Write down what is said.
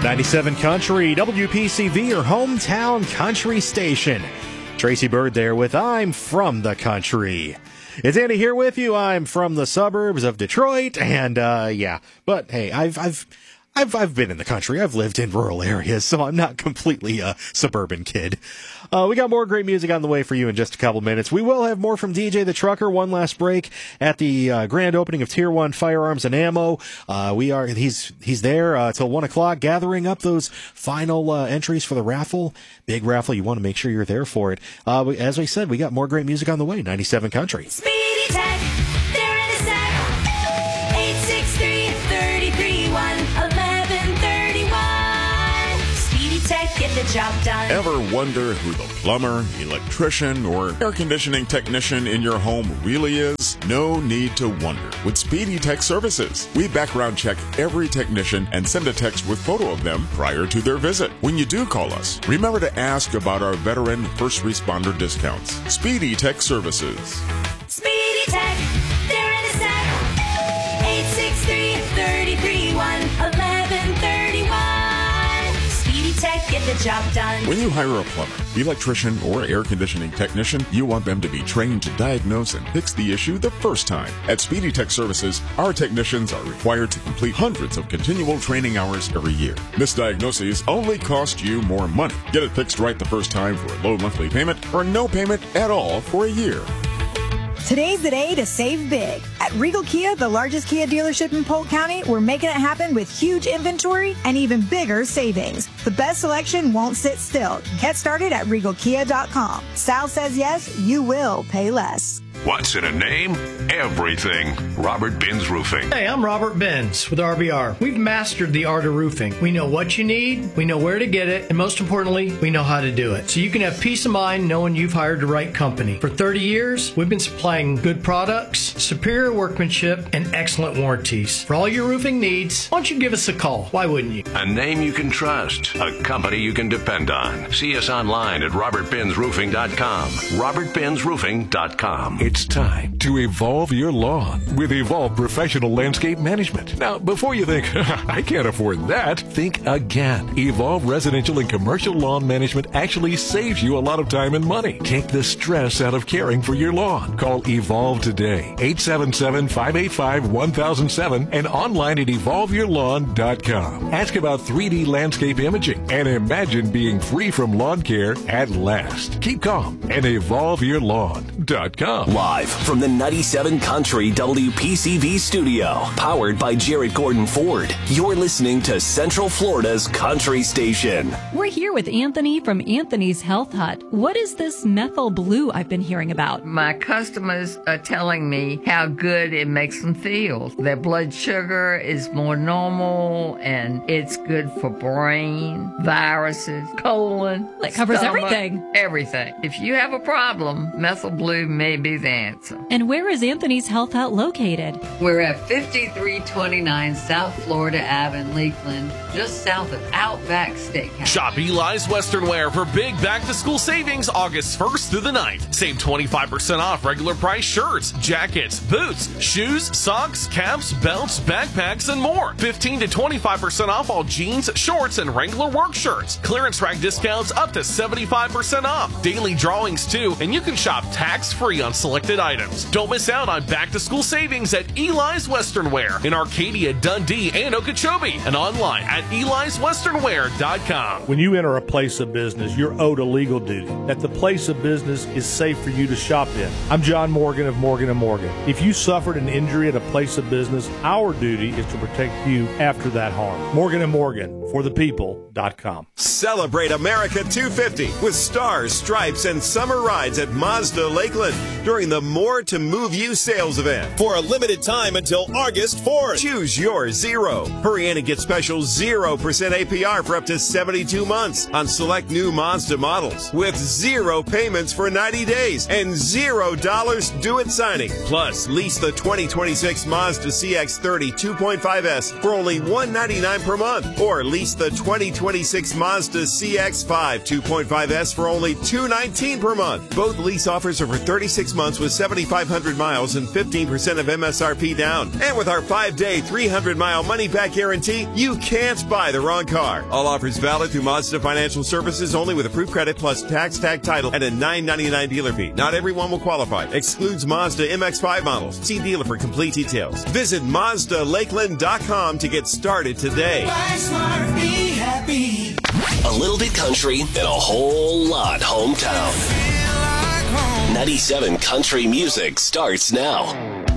97 Country, WPCV, your hometown country station. Tracy Bird there with I'm From the Country. It's Andy here with you. I'm from the suburbs of Detroit, and but hey, I've been in the country. I've lived in rural areas, so I'm not completely a suburban kid. We got more great music on the way for you in just a couple minutes. We will have more from DJ the Trucker. One last break at the grand opening of Tier 1 Firearms and Ammo. He's there till 1 o'clock, gathering up those final entries for the raffle. Big raffle. You want to make sure you're there for it. As I said, we got more great music on the way. 97 Country. Speedy Tech, they're in a sec. 863-331-1131. Speedy Tech, get the job done. Ever wonder who the plumber, electrician, or air conditioning technician in your home really is? No need to wonder. With Speedy Tech Services, we background check every technician and send a text with photo of them prior to their visit. When you do call us, remember to ask about our veteran first responder discounts. Speedy Tech Services. Speedy Tech, they're in a sec. 863-331-1131. Speedy Tech, get the job done. When you hire a plumber, electrician, or air conditioning technician, you want them to be trained to diagnose and fix the issue the first time. At Speedy Tech Services, our technicians are required to complete hundreds of continual training hours every year. Misdiagnoses only cost you more money. Get it fixed right the first time for a low monthly payment or no payment at all for a year. Today's the day to save big. At Regal Kia, the largest Kia dealership in Polk County, we're making it happen with huge inventory and even bigger savings. The best selection won't sit still. Get started at RegalKia.com. Sal says yes, you will pay less. What's in a name? Everything. Robert Benz Roofing. Hey, I'm Robert Benz with RBR. We've mastered the art of roofing. We know what you need, we know where to get it, and most importantly, we know how to do it. So you can have peace of mind knowing you've hired the right company. For 30 years, we've been supplying good products, superior workmanship, and excellent warranties. For all your roofing needs, why don't you give us a call? Why wouldn't you? A name you can trust. A company you can depend on. See us online at robertbenzroofing.com. robertbenzroofing.com. It's time to evolve your lawn with Evolve Professional Landscape Management. Now, before you think, I can't afford that, think again. Evolve Residential and Commercial Lawn Management actually saves you a lot of time and money. Take the stress out of caring for your lawn. Call Evolve today, 877-585-1007 and online at evolveyourlawn.com. Ask about 3D landscape imaging and imagine being free from lawn care at last. Keep calm and evolveyourlawn.com. Live from the 97 Country WPCV studio, powered by Jarrett Gordon Ford. You're listening to Central Florida's country station. We're here with Anthony from Anthony's Health Hut. What is this methyl blue I've been hearing about? My customers are telling me how good it makes them feel. Their blood sugar is more normal, and it's good for brain, viruses, colon. It covers stomach, everything. Everything. If you have a problem, methyl blue may be the answer. And where is Anthony's Health Hut located? We're at 5329 South Florida Ave in Lakeland, just south of Outback Steakhouse. Shop Eli's Western Wear for big back-to-school savings August 1st through the 9th. Save 25% off regular price shirts, jackets, boots, shoes, socks, caps, belts, backpacks, and more. 15 to 25% off all jeans, shorts, and Wrangler work shirts. Clearance rack discounts up to 75% off. Daily drawings too, and you can shop tax-free on selected items. Don't miss out on back-to-school savings at Eli's Western Wear in Arcadia, Dundee, and Okeechobee, and online at eliswesternwear.com. When you enter a place of business, you're owed a legal duty that the place of business is safe for you to shop in. I'm John Morgan of Morgan & Morgan. If you suffered an injury at a place of business, our duty is to protect you after that harm. Morgan & Morgan, for the people.com. Celebrate America 250 with stars, stripes, and summer rides at Mazda Lakeland during the More to Move You sales event. For a limited time until August 4th. Choose your Zero. Hurry in and get special 0% APR for up to 72 months on select new Mazda models with 0 payments for 90 days and $0 due at signing. Plus, lease the 2026 Mazda CX-30 2.5S for only $199 per month, or lease the 2026 Mazda CX-5 2.5S for only $219 per month. Both lease offers are for 36 months months with 7,500 miles and 15% of MSRP down. And with our 5-day, 300-mile money-back guarantee, you can't buy the wrong car. All offers valid through Mazda Financial Services only with approved credit plus tax, tag, title, and a $9.99 dealer fee. Not everyone will qualify. Excludes Mazda MX-5 models. See dealer for complete details. Visit MazdaLakeland.com to get started today. Buy smart, be happy. A little bit country and a whole lot hometown. 97 Country Music starts now.